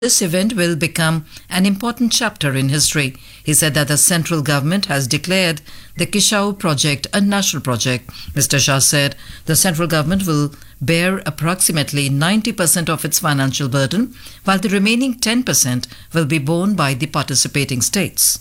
This event will become an important chapter in history. He said that the central government has declared the Kishau project a national project. Mr. Shah said the central government will bear approximately 90% of its financial burden, while the remaining 10% will be borne by the participating states.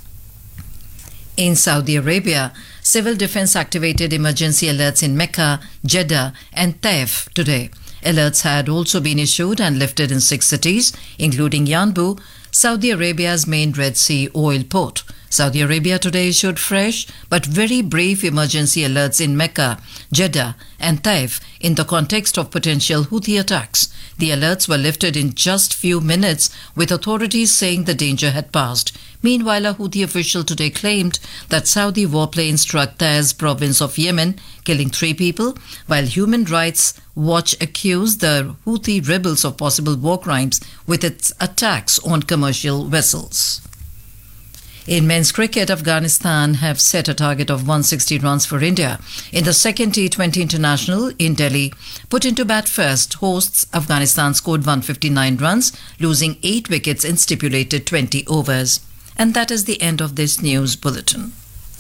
In Saudi Arabia, civil defense activated emergency alerts in Mecca, Jeddah and Taif today. Alerts had also been issued and lifted in 6 cities, including Yanbu, Saudi Arabia's main Red Sea oil port. Saudi Arabia today issued fresh but very brief emergency alerts in Mecca, Jeddah and Taif in the context of potential Houthi attacks. The alerts were lifted in just few minutes, with authorities saying the danger had passed. Meanwhile, a Houthi official today claimed that Saudi warplanes struck Taiz province of Yemen, killing 3 people, while Human Rights Watch accused the Houthi rebels of possible war crimes with its attacks on commercial vessels. In men's cricket, Afghanistan have set a target of 160 runs for India. In the second T20 international in Delhi, put into bat first, hosts Afghanistan scored 159 runs, losing 8 wickets in stipulated 20 overs. And that is the end of this news bulletin.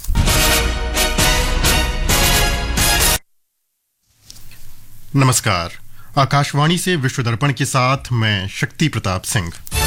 नमस्कार, आकाशवाणी से विश्व दर्पण के साथ मैं शक्ति प्रताप सिंह।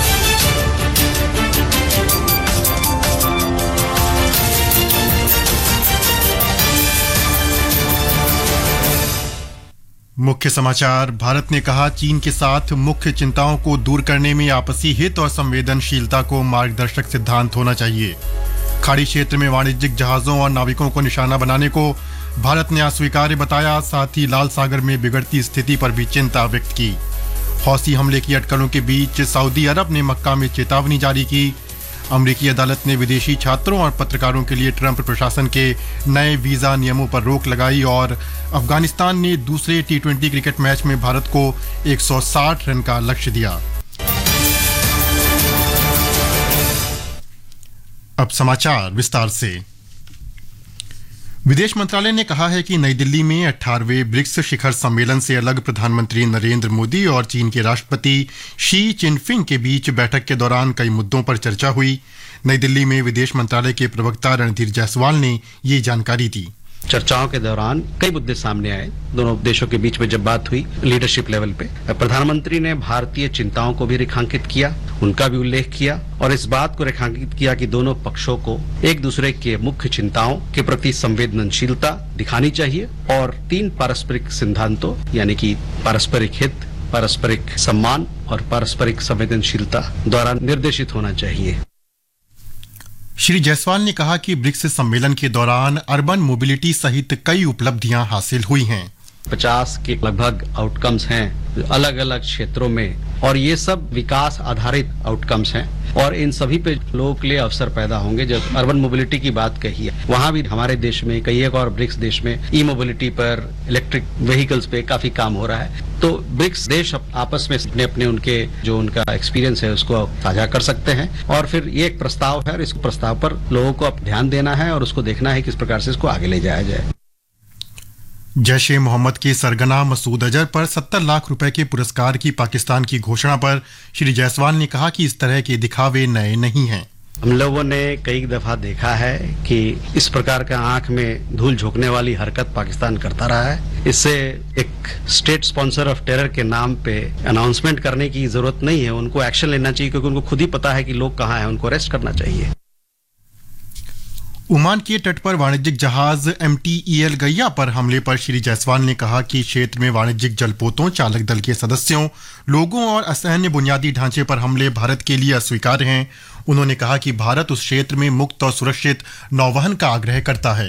मुख्य समाचार। भारत ने कहा, चीन के साथ मुख्य चिंताओं को दूर करने में आपसी हित और संवेदनशीलता को मार्गदर्शक सिद्धांत होना चाहिए। खाड़ी क्षेत्र में वाणिज्यिक जहाजों और नाविकों को निशाना बनाने को भारत ने अस्वीकार्य बताया। साथ ही लाल सागर में बिगड़ती स्थिति पर भी चिंता व्यक्त की। हौसी हमले की अटकलों के बीच सऊदी अरब ने मक्का में चेतावनी जारी की। अमेरिकी अदालत ने विदेशी छात्रों और पत्रकारों के लिए ट्रंप प्रशासन के नए वीजा नियमों पर रोक लगाई। और अफगानिस्तान ने दूसरे T20 क्रिकेट मैच में भारत को 160 रन का लक्ष्य दिया। अब समाचार विस्तार से। विदेश मंत्रालय ने कहा है कि नई दिल्ली में 18वें ब्रिक्स शिखर सम्मेलन से अलग प्रधानमंत्री नरेंद्र मोदी और चीन के राष्ट्रपति शी चिनफिंग के बीच बैठक के दौरान कई मुद्दों पर चर्चा हुई। नई दिल्ली में विदेश मंत्रालय के प्रवक्ता रणधीर जायसवाल ने ये जानकारी दी। चर्चाओं के दौरान कई मुद्दे सामने आए। दोनों देशों के बीच में जब बात हुई लीडरशिप लेवल पे, प्रधानमंत्री ने भारतीय चिंताओं को भी रेखांकित किया, उनका भी उल्लेख किया और इस बात को रेखांकित किया कि दोनों पक्षों को एक दूसरे के मुख्य चिंताओं के प्रति संवेदनशीलता दिखानी चाहिए और 3 पारस्परिक सिद्धांतों यानी कि पारस्परिक हित, पारस्परिक सम्मान और पारस्परिक संवेदनशीलता द्वारा निर्देशित होना चाहिए। श्री जायसवाल ने कहा कि ब्रिक्स सम्मेलन के दौरान अर्बन मोबिलिटी सहित कई उपलब्धियां हासिल हुई हैं। 50 के लगभग आउटकम्स हैं अलग अलग क्षेत्रों में और ये सब विकास आधारित आउटकम्स हैं और इन सभी पे लोगों के लिए अवसर पैदा होंगे। जब अर्बन मोबिलिटी की बात कही है, वहां भी हमारे देश में कई एक और ब्रिक्स देश में ई मोबिलिटी पर, इलेक्ट्रिक व्हीकल्स पे काफी काम हो रहा है। तो ब्रिक्स देश आपस में अपने अपने उनके जो उनका एक्सपीरियंस है उसको साझा कर सकते हैं और फिर ये एक प्रस्ताव है और इस प्रस्ताव पर लोगों को अब ध्यान देना है और उसको देखना है किस प्रकार से इसको आगे ले जाया जाए। जैश ए मोहम्मद के सरगना मसूद अजहर पर 70 लाख रुपए के पुरस्कार की पाकिस्तान की घोषणा पर श्री जायसवाल ने कहा कि इस तरह के दिखावे नए नहीं हैं। हम लोगों ने कई दफा देखा है कि इस प्रकार का आंख में धूल झोंकने वाली हरकत पाकिस्तान करता रहा है। इससे एक स्टेट स्पॉन्सर ऑफ टेरर के नाम पे अनाउंसमेंट करने की जरूरत नहीं है। उनको एक्शन लेना चाहिए क्योंकि उनको खुद ही पता है कि लोग कहाँ हैं, उनको अरेस्ट करना चाहिए। ओमान के तट पर वाणिज्यिक जहाज MTEL गैया पर हमले पर श्री जायसवाल ने कहा कि क्षेत्र में वाणिज्यिक जलपोतों, चालक दल के सदस्यों, लोगों और असैन्य बुनियादी ढांचे पर हमले भारत के लिए अस्वीकार्य हैं। उन्होंने कहा कि भारत उस क्षेत्र में मुक्त और सुरक्षित नौवहन का आग्रह करता है।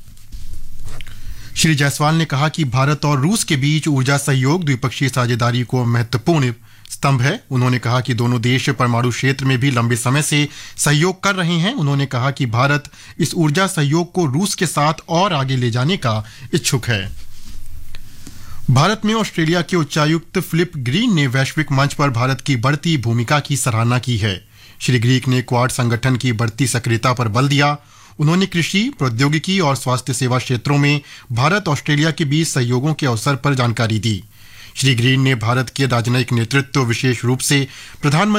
श्री जायसवाल ने कहा कि भारत और रूस के बीच ऊर्जा सहयोग द्विपक्षीय साझेदारी को महत्वपूर्ण स्तंभ है। उन्होंने कहा कि दोनों देश परमाणु क्षेत्र में भी लंबे समय से सहयोग कर रहे हैं। उन्होंने कहा कि भारत इस ऊर्जा सहयोग को रूस के साथ और आगे ले जाने का इच्छुक है। भारत में ऑस्ट्रेलिया के उच्चायुक्त फिलिप ग्रीन ने वैश्विक मंच पर भारत की बढ़ती भूमिका की सराहना की है। श्री ग्रीक ने क्वाड संगठन की बढ़ती सक्रियता पर बल दिया। उन्होंने कृषि, प्रौद्योगिकी और स्वास्थ्य सेवा क्षेत्रों में भारत ऑस्ट्रेलिया के बीच सहयोगों के अवसर पर जानकारी दी। श्री ग्रीन ने भारत के राजनयिक नेतृत्व, विशेष रूप से प्रधानमंत्री